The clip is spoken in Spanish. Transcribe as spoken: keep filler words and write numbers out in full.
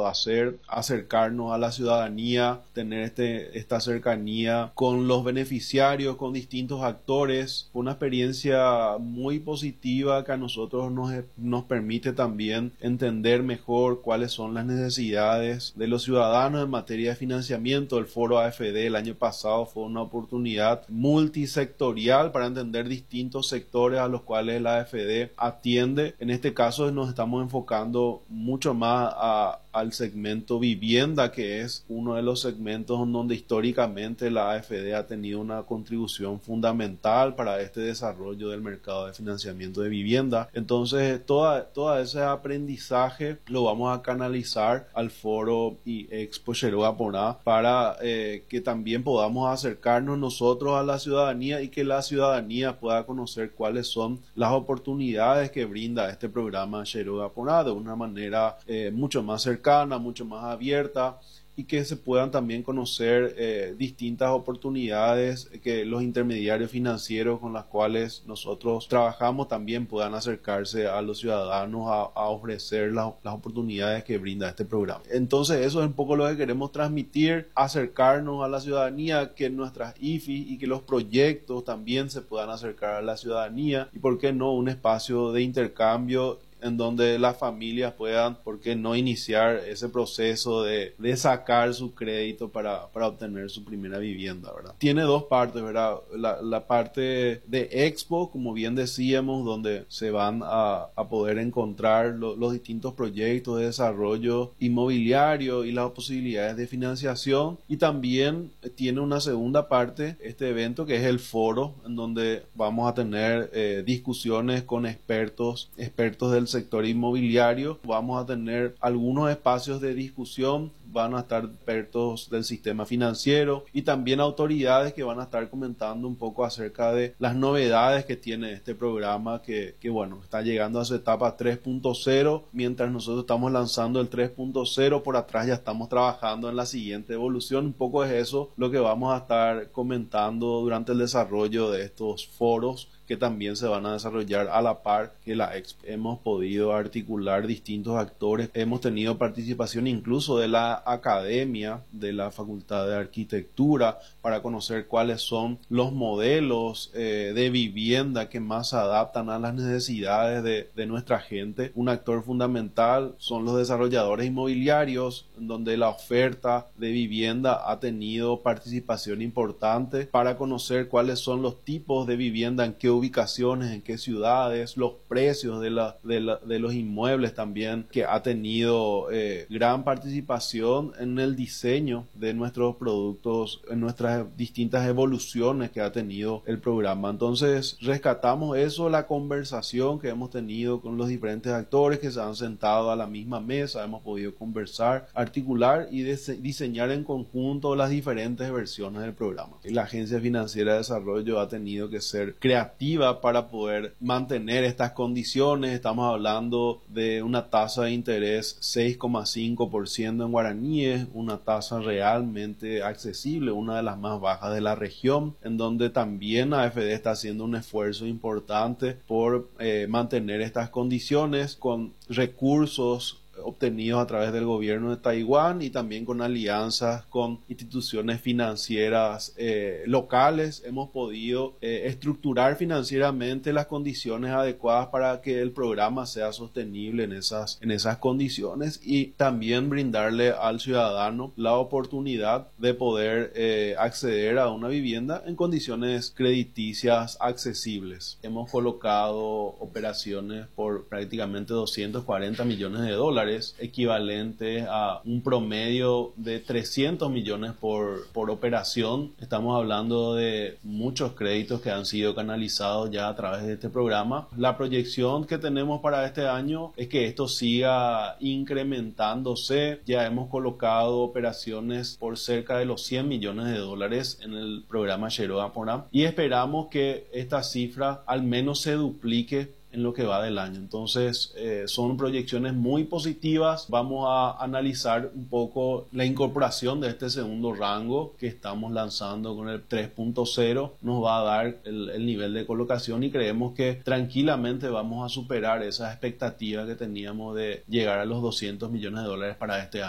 intentado hacer, acercarnos a la ciudadanía, tener este, esta cercanía con los beneficiarios, con distintos actores, una experiencia muy positiva que a nosotros nos, nos permite también entender mejor cuáles son las necesidades de los ciudadanos en materia de financiamiento. El Foro A F D el año pasado fue una oportunidad multisectorial para entender distintos sectores a los cuales la A F D atiende. En este caso nos estamos enfocando mucho más a, al segmento vivienda, que es uno de los segmentos donde históricamente la A F D ha tenido una contribución fundamental para este desarrollo del mercado de financiamiento de vivienda. Entonces, toda, todo ese aprendizaje lo vamos a canalizar al Foro y Expo Cheroa Aponá para eh, que también podamos acercarnos nosotros a la ciudadanía y que la ciudadanía pueda conocer cuáles son las oportunidades que brinda este programa Cheroa Aponá de una manera eh, mucho más cercana, mucho más abierta, y que se puedan también conocer eh, distintas oportunidades que los intermediarios financieros con los cuales nosotros trabajamos también puedan acercarse a los ciudadanos a, a ofrecer las, las oportunidades que brinda este programa. Entonces eso es un poco lo que queremos transmitir, acercarnos a la ciudadanía, que nuestras I F I y que los proyectos también se puedan acercar a la ciudadanía, y por qué no un espacio de intercambio en donde las familias puedan, ¿por qué no iniciar ese proceso de, de sacar su crédito para, para obtener su primera vivienda, ¿verdad? Tiene dos partes, ¿verdad? La, la parte de Expo, como bien decíamos, donde se van a, a poder encontrar lo, los distintos proyectos de desarrollo inmobiliario y las posibilidades de financiación, y también tiene una segunda parte, este evento, que es el foro, en donde vamos a tener eh, discusiones con expertos, expertos del sector inmobiliario. Vamos a tener algunos espacios de discusión, van a estar expertos del sistema financiero y también autoridades que van a estar comentando un poco acerca de las novedades que tiene este programa, que, que bueno, está llegando a su etapa tres punto cero. Mientras nosotros estamos lanzando el tres punto cero, por atrás ya estamos trabajando en la siguiente evolución. Un poco es eso lo que vamos a estar comentando durante el desarrollo de estos foros, que también se van a desarrollar a la par que la Expo. Hemos podido articular distintos actores, hemos tenido participación incluso de la academia de la Facultad de Arquitectura para conocer cuáles son los modelos eh, de vivienda que más se adaptan a las necesidades de, de nuestra gente. Un actor fundamental son los desarrolladores inmobiliarios, donde la oferta de vivienda ha tenido participación importante para conocer cuáles son los tipos de vivienda, en qué ubicaciones, en qué ciudades, los precios de, la, de, la, de los inmuebles también, que ha tenido eh, gran participación en el diseño de nuestros productos, en nuestras distintas evoluciones que ha tenido el programa. Entonces rescatamos eso, la conversación que hemos tenido con los diferentes actores que se han sentado a la misma mesa, hemos podido conversar, articular y diseñar en conjunto las diferentes versiones del programa. Y la Agencia Financiera de Desarrollo ha tenido que ser creativa para poder mantener estas condiciones. Estamos hablando de una tasa de interés seis coma cinco por ciento en guaraníes, una tasa realmente accesible, una de las más bajas de la región, en donde también A F D está haciendo un esfuerzo importante por eh, mantener estas condiciones con recursos obtenidos a través del gobierno de Taiwán y también con alianzas con instituciones financieras eh, locales. Hemos podido eh, estructurar financieramente las condiciones adecuadas para que el programa sea sostenible en esas, en esas condiciones, y también brindarle al ciudadano la oportunidad de poder eh, acceder a una vivienda en condiciones crediticias accesibles. Hemos colocado operaciones por prácticamente doscientos cuarenta millones de dólares, equivalente a un promedio de trescientos millones por, por operación. Estamos hablando de muchos créditos que han sido canalizados ya a través de este programa. La proyección que tenemos para este año es que esto siga incrementándose. Ya hemos colocado operaciones por cerca de los cien millones de dólares en el programa Cheroa Aponá y esperamos que esta cifra al menos se duplique en lo que va del año. Entonces eh, son proyecciones muy positivas. Vamos a analizar un poco la incorporación de este segundo rango que estamos lanzando con el tres punto cero. Nos va a dar el, el nivel de colocación y creemos que tranquilamente vamos a superar esas expectativas que teníamos de llegar a los doscientos millones de dólares para este año.